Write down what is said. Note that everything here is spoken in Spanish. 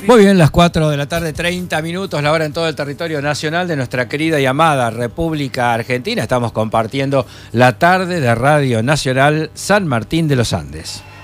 Muy bien, las 4 de la tarde, 30 minutos, la hora en todo el territorio nacional de nuestra querida y amada República Argentina. Estamos compartiendo la tarde de Radio Nacional San Martín de los Andes.